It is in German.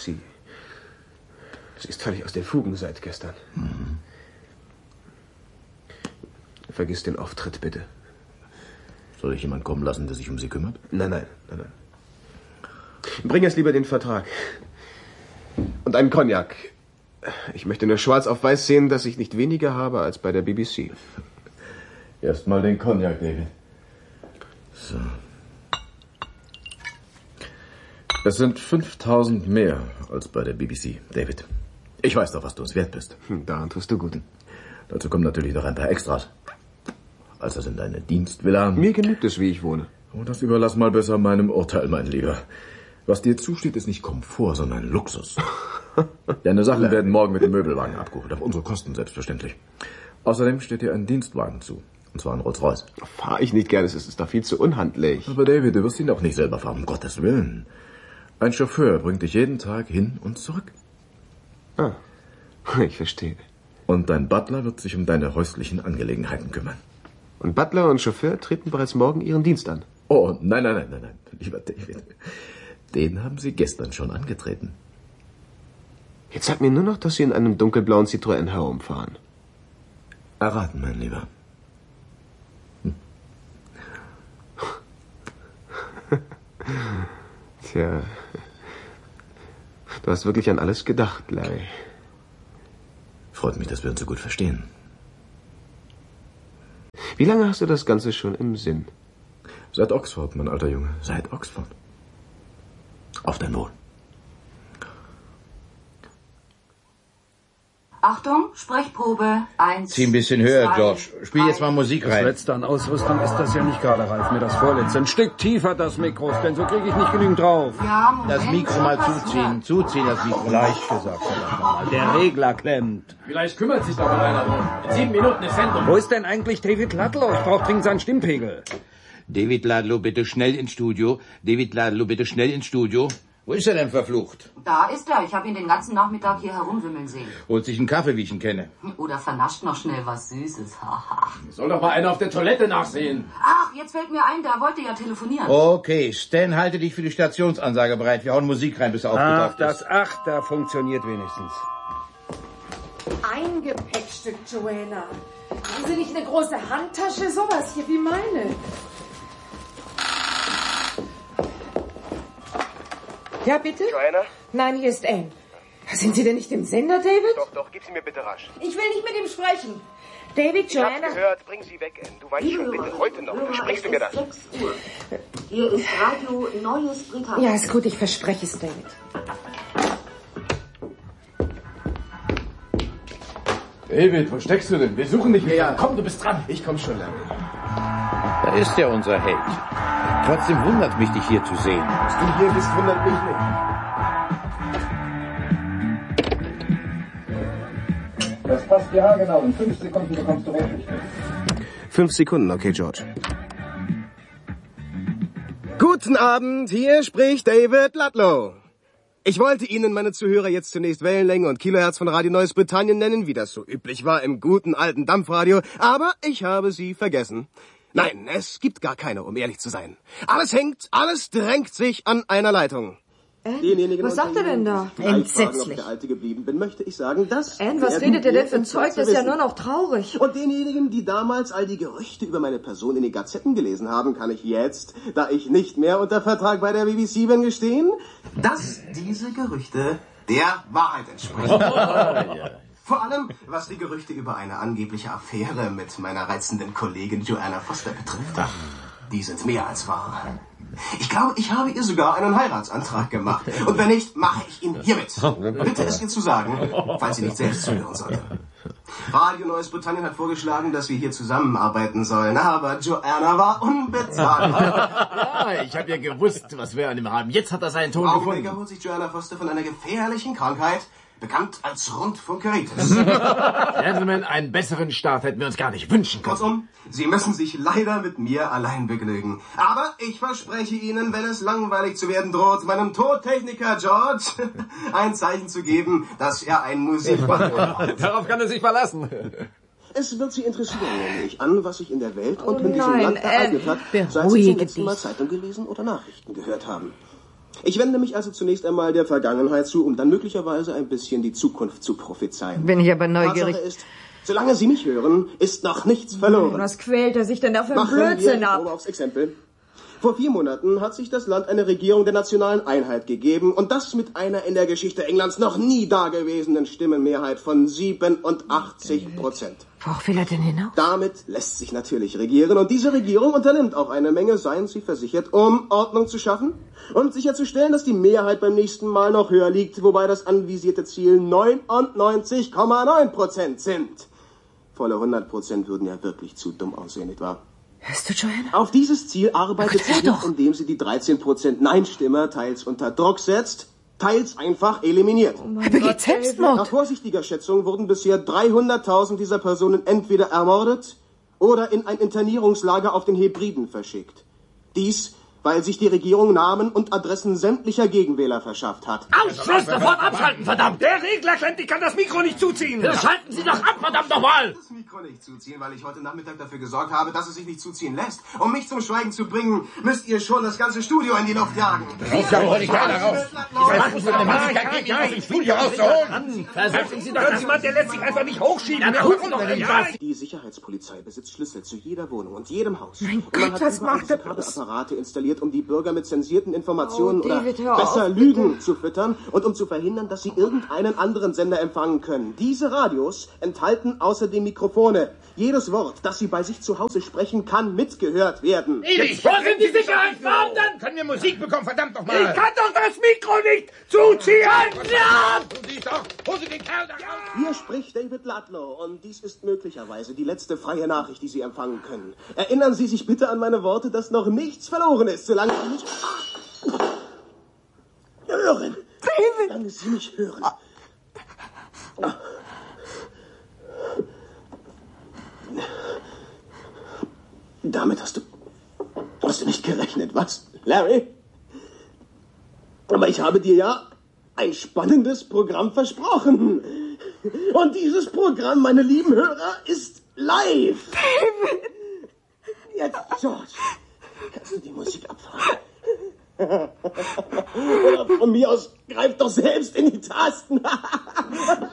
Sie ist völlig aus den Fugen seit gestern. Vergiss den Auftritt, bitte. Soll ich jemanden kommen lassen, der sich um sie kümmert? Nein. Bring jetzt lieber den Vertrag. Und einen Cognac. Ich möchte nur schwarz auf weiß sehen, dass ich nicht weniger habe als bei der BBC. Erst mal den Cognac, David. So. Es sind 5.000 mehr als bei der BBC, David. Ich weiß doch, was du uns wert bist. Daran tust du gut. Dazu kommen natürlich noch ein paar Extras. Also sind deine Dienstvilla. Mir genügt es, wie ich wohne. Oh, das überlass mal besser meinem Urteil, mein Lieber. Was dir zusteht, ist nicht Komfort, sondern Luxus. Deine Sachen werden morgen mit dem Möbelwagen abgeholt, auf unsere Kosten selbstverständlich. Außerdem steht dir ein Dienstwagen zu, und zwar ein Rolls-Royce. Fahr ich nicht gerne, es ist doch viel zu unhandlich. Aber David, du wirst ihn auch nicht selber fahren, um Gottes Willen. Ein Chauffeur bringt dich jeden Tag hin und zurück. Ah, ich verstehe. Und dein Butler wird sich um deine häuslichen Angelegenheiten kümmern. Und Butler und Chauffeur treten bereits morgen ihren Dienst an. Oh, nein. Lieber David, den haben sie gestern schon angetreten. Jetzt sag mir nur noch, dass Sie in einem dunkelblauen Citroën herumfahren. Erraten, mein Lieber. Tja, du hast wirklich an alles gedacht, Larry. Freut mich, dass wir uns so gut verstehen. Wie lange hast du das Ganze schon im Sinn? Seit Oxford, mein alter Junge. Seit Oxford. Auf dein Wohl. Achtung, Sprechprobe. 1. Zieh ein bisschen höher, 2, George. Spiel jetzt mal Musik Das rein. letzte an Ausrüstung ist das ja nicht gerade, Ralf. Mir das vorletzte. Ein Stück tiefer das Mikro, denn so kriege ich nicht genügend drauf. Ja, Moment, Das Mikro mal schon zuziehen. passiert. Zuziehen, das Mikro. Leicht gesagt, verdammt nochmal. Der Regler klemmt. Vielleicht kümmert sich doch mal einer drum. In 7 Minuten ist Sendung. Wo ist denn eigentlich David Ludlow? Ich brauche dringend seinen Stimmpegel. David Ludlow, bitte schnell ins Studio. David Ludlow, bitte schnell ins Studio. Wo ist er denn verflucht? Da ist er. Ich habe ihn den ganzen Nachmittag hier herumwimmeln sehen. Holt sich einen Kaffee, wie ich ihn kenne. Oder vernascht noch schnell was Süßes. Haha. Soll doch mal einer auf der Toilette nachsehen. Ach, jetzt fällt mir ein, der wollte ja telefonieren. Okay, Stan, halte dich für die Stationsansage bereit. Wir hauen Musik rein, bis er aufgetaucht ist. Da funktioniert wenigstens. Ein Gepäckstück, Joanna. Haben Sie nicht eine große Handtasche? Sowas hier wie meine. Ja, bitte? Joanna? Nein, hier ist Anne. Sind Sie denn nicht im Sender, David? Doch, gib sie mir bitte rasch. Ich will nicht mit ihm sprechen. David, Joanna... gehört, bring sie weg, Anne. Du weißt schon, bitte, heute noch. Versprichst du mir das? 6 Uhr. Hier ist Radio Neues Britannien. Ja, ist gut, ich verspreche es, David. David, wo steckst du denn? Wir suchen dich. Ja. Komm, du bist dran. Ich komm schon, Larry. Da ist ja unser Held. Trotzdem wundert mich, dich hier zu sehen. Dass du hier bist, wundert mich nicht. Das passt ja genau. In 5 Sekunden bekommst du Rotlicht. 5 Sekunden, okay, George. Guten Abend, hier spricht David Ludlow. Ich wollte Ihnen, meine Zuhörer, jetzt zunächst Wellenlänge und Kilohertz von Radio Neues Britannien nennen, wie das so üblich war im guten alten Dampfradio, aber ich habe Sie vergessen. Nein, es gibt gar keine, um ehrlich zu sein. Alles drängt sich an einer Leitung. Was sagt er denn da? Entsetzlich. Möchte ich sagen, dass Anne, was redet ihr denn für ein Zeug? Das ist ja nur noch traurig. Und denjenigen, die damals all die Gerüchte über meine Person in den Gazetten gelesen haben, kann ich jetzt, da ich nicht mehr unter Vertrag bei der BBC bin, gestehen, dass diese Gerüchte der Wahrheit entsprechen. Vor allem, was die Gerüchte über eine angebliche Affäre mit meiner reizenden Kollegin Joanna Foster betrifft. Die sind mehr als wahr. Ich glaube, ich habe ihr sogar einen Heiratsantrag gemacht. Und wenn nicht, mache ich ihn hiermit. Bitte es ihr zu sagen, falls sie nicht selbst zuhören sollte. Radio Neues Britannien hat vorgeschlagen, dass wir hier zusammenarbeiten sollen. Aber Joanna war unbezahlbar. Ja, ich habe ja gewusst, was wir an ihm haben. Jetzt hat er seinen Ton Augenblick gefunden. erholt sich Joanna Foster von einer gefährlichen Krankheit, bekannt als Rundfunkeritis. Gentlemen, einen besseren Start hätten wir uns gar nicht wünschen können. Kurzum, Sie müssen sich leider mit mir allein begnügen. Aber ich verspreche Ihnen, wenn es langweilig zu werden droht, meinem Tontechniker George ein Zeichen zu geben, dass er ein Musikband braucht. Darauf kann er sich verlassen. Es wird Sie interessieren, nehme ich an, was sich in der Welt und in diesem nein, Land ereignet hat, seit Sie beruhige zum letzten Mal dich. Zeitung gelesen oder Nachrichten gehört haben. Ich wende mich also zunächst einmal der Vergangenheit zu, um dann möglicherweise ein bisschen die Zukunft zu prophezeien. Bin ich aber neugierig. Tatsache ist, solange Sie mich hören, ist noch nichts verloren. Was quält er sich denn da für ein Machen Blödsinn wir ab? aufs Exempel. Vor 4 Monaten hat sich das Land eine Regierung der nationalen Einheit gegeben und das mit einer in der Geschichte Englands noch nie dagewesenen Stimmenmehrheit von 87%. Worauf will er denn hinaus? Damit lässt sich natürlich regieren und diese Regierung unternimmt auch eine Menge, seien Sie versichert, um Ordnung zu schaffen und sicherzustellen, dass die Mehrheit beim nächsten Mal noch höher liegt, wobei das anvisierte Ziel 99,9% sind. Volle 100% würden ja wirklich zu dumm aussehen, nicht wahr? Hörst du, Joanna? Auf dieses Ziel arbeitet sie, doch. indem sie die 13% Nein-Stimmer teils unter Druck setzt, teils einfach eliminiert. Er begeht Selbstmord. Nach vorsichtiger Schätzung wurden bisher 300.000 dieser Personen entweder ermordet oder in ein Internierungslager auf den Hebriden verschickt. Dies, weil sich die Regierung Namen und Adressen sämtlicher Gegenwähler verschafft hat. Ausschluss! Sofort abschalten, verdammt! Der Regler klemmt, ich kann das Mikro nicht zuziehen! Schalten Sie doch ab, verdammt nochmal! Das Mikro nicht zuziehen, weil ich heute Nachmittag dafür gesorgt habe, dass es sich nicht zuziehen lässt. Um mich zum Schweigen zu bringen, müsst ihr schon das ganze Studio in die Luft jagen. Ja, hol ich keiner raus. Machen Sie eine Möglichkeit geben, ihn aus dem Studio rauszuholen. Versetzen Sie doch jemand, der lässt sich einfach nicht hochschieben. Die Sicherheitspolizei besitzt Schlüssel zu jeder Wohnung und jedem Haus. Mein Und man Gott, hat was überall macht er diese bloß? Kabelapparate installiert, um die Bürger mit zensierten Informationen oder David, hör besser auf, Lügen zu füttern und um zu verhindern, dass sie irgendeinen anderen Sender empfangen können. Diese Radios enthalten außerdem Mikrofone. Jedes Wort, das sie bei sich zu Hause sprechen, kann mitgehört werden. Wo sind die Sicherheitsbeamten? Können wir Musik bekommen, verdammt nochmal! Ich kann doch das Mikro nicht zuziehen! Ja! Tun Sie es doch! Holen Sie den Kerl da raus! Hier spricht David Ludlow und dies ist möglicherweise die letzte freie Nachricht, die Sie empfangen können. Erinnern Sie sich bitte an meine Worte, dass noch nichts verloren ist, solange Sie mich hören. David! Solange Sie mich hören. Damit hast du nicht gerechnet, was, Larry? Aber ich habe dir ja ein spannendes Programm versprochen. Und dieses Programm, meine lieben Hörer, ist live. David! Jetzt, George, kannst du die Musik abfahren? Oder von mir aus, greif doch selbst in die Tasten.